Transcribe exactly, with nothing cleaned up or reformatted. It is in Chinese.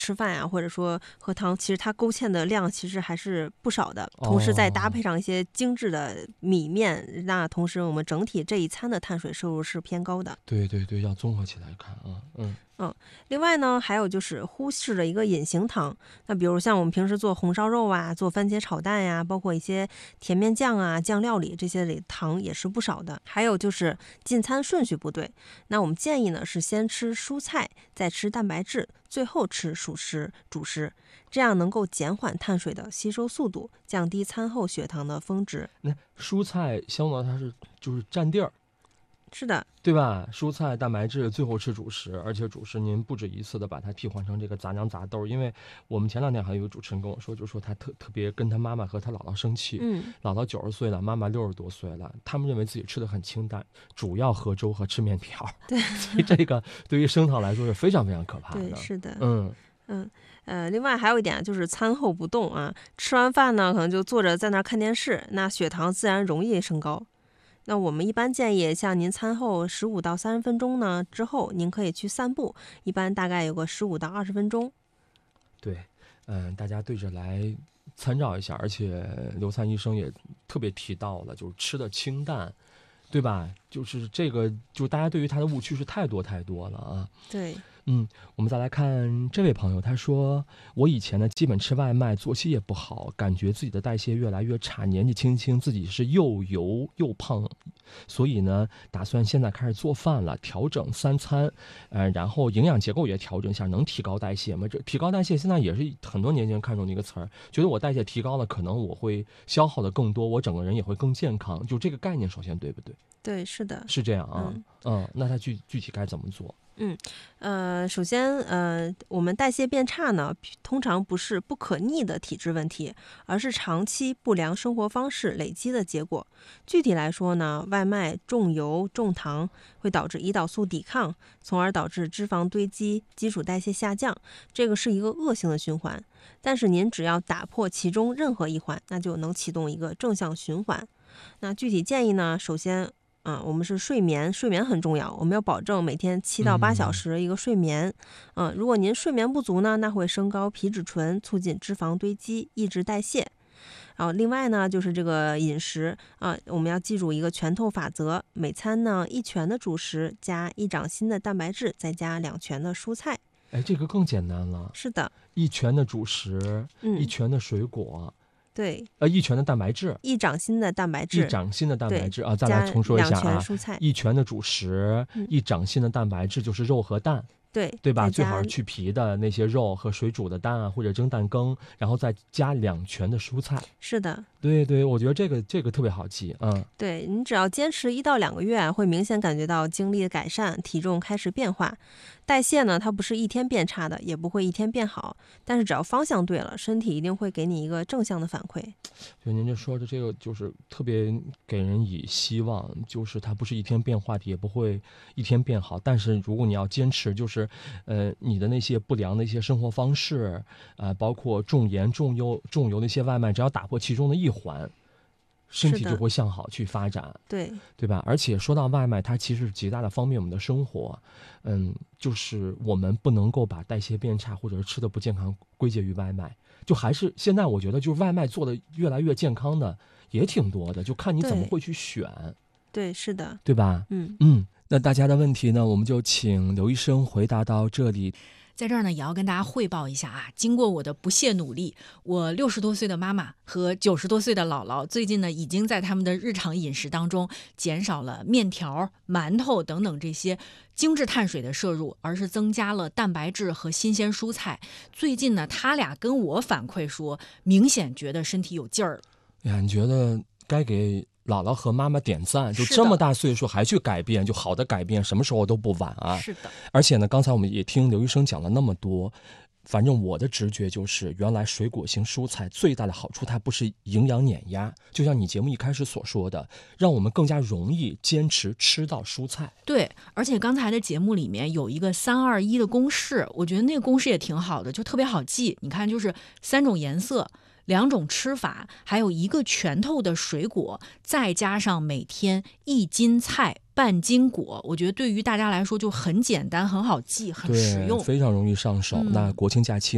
吃饭呀、啊，或者说喝汤，其实它勾芡的量其实还是不少的。同时再搭配上一些精致的米面，哦、那同时我们整体这一餐的碳水摄入是偏高的。 对对对，要综合起来看啊，嗯。 嗯，另外呢，还有就是忽视了一个隐形糖。那比如像我们平时做红烧肉啊，做番茄炒蛋呀，包括一些甜面酱啊、酱料里这些里糖也是不少的。还有就是进餐顺序不对。那我们建议呢是先吃蔬菜，再吃蛋白质，最后吃主食、主食，这样能够减缓碳水的吸收速度，降低餐后血糖的峰值。 那蔬菜相对它是就是占地儿。 是的， 对吧？蔬菜、蛋白质，最后吃主食，而且主食您不止一次的把它替换成这个杂粮杂豆。因为我们前两天还有一个主持人跟我说，就说他特特别跟他妈妈和他姥姥生气， 嗯， 姥姥九十岁了，妈妈六十多岁了，他们认为自己吃的很清淡，主要喝粥和吃面条。 对， 所以这个对于升糖来说是非常非常可怕的。 对，是的， 嗯嗯。呃，另外还有一点就是餐后不动啊，吃完饭呢可能就坐着在那儿看电视，那血糖自然容易升高。那我们一般建议，像您餐后十五到三十分钟呢之后，您可以去散步，一般大概有个十五到二十分钟。 对，嗯，大家对着来参照一下，而且刘灿医生也特别提到了，就是吃的清淡，对吧？就是这个，就大家对于他的误区是太多太多了啊。 对。 嗯，我们再来看这位朋友，他说我以前呢基本吃外卖，作息也不好，感觉自己的代谢越来越差，年纪轻轻自己是又油又胖，所以呢打算现在开始做饭了，调整三餐，呃，然后营养结构也调整一下，能提高代谢吗？这提高代谢现在也是很多年轻人看中的一个词儿，觉得我代谢提高了，可能我会消耗的更多，我整个人也会更健康，就这个概念首先对不对？ 对，是的， 是这样啊。 嗯， 嗯，那他具具体该怎么做？ 嗯，呃，首先，呃，我们代谢变差呢，通常不是不可逆的体质问题，而是长期不良生活方式累积的结果。具体来说呢，外卖重油重糖会导致胰岛素抵抗，从而导致脂肪堆积，基础代谢下降，这个是一个恶性的循环。但是您只要打破其中任何一环，那就能启动一个正向循环。那具体建议呢，首先，嗯，我们是睡眠，睡眠很重要，我们要保证每天七到八小时一个睡眠。嗯，如果您睡眠不足呢，那会升高皮质醇，促进脂肪堆积，抑制代谢。然后另外呢，就是这个饮食啊，我们要记住一个拳头法则，每餐呢一拳的主食加一掌心的蛋白质，再加两拳的蔬菜。 哎，这个更简单了。 是的， 一拳的主食，嗯、一拳的水果。 对， 呃，一拳的蛋白质， 一掌心的蛋白质， 一掌心的蛋白质啊，再来重说一下啊， 两拳蔬菜， 一拳的主食，嗯、一掌心的蛋白质就是肉和蛋， 对对吧？最好是去皮的那些肉和水煮的蛋啊，或者蒸蛋羹，然后再加两拳的蔬菜。 是的， 对对，我觉得这个这个特别好记，嗯， 对你只要坚持一到两个月，会明显感觉到精力的改善，体重开始变化。代谢呢，它不是一天变差的，也不会一天变好，但是只要方向对了，身体一定会给你一个正向的反馈。 就您这说的这个，就是特别给人以希望，就是它不是一天变化的，也不会一天变好。但是如果你要坚持，就是呃，你的那些不良的一些生活方式，呃，包括重盐、重油、重油的一些外卖，只要打破其中的一环，身体就会向好去发展， 对对吧？而且说到外卖，它其实极大的方便我们的生活，嗯，就是我们不能够把代谢变差或者是吃的不健康归结于外卖，就还是现在我觉得就是外卖做的越来越健康的也挺多的，就看你怎么会去选。 对，对是的， 对吧？ 嗯嗯，那大家的问题呢，我们就请刘医生回答到这里。 在这儿呢，也要跟大家汇报一下啊，经过我的不懈努力，我六十多岁的妈妈和九十多岁的姥姥，最近呢，已经在他们的日常饮食当中减少了面条、馒头等等这些精致碳水的摄入，而是增加了蛋白质和新鲜蔬菜。最近呢，他俩跟我反馈说，明显觉得身体有劲儿了。 哎呀，你觉得该给姥姥和妈妈点赞，就这么大岁数还去改变，就好的改变什么时候都不晚啊。 是的， 而且呢，刚才我们也听刘医生讲了那么多，反正我的直觉就是，原来水果型蔬菜最大的好处，它不是营养碾压，就像你节目一开始所说的，让我们更加容易坚持吃到蔬菜。 对，而且刚才的节目里面有一个三二一的公式，我觉得那个公式也挺好的，就特别好记。你看，就是三种颜色，两种吃法，还有一个拳头的水果，再加上每天一斤菜半斤果，我觉得对于大家来说就很简单，很好记，很实用， 非常容易上手。嗯、那国庆假期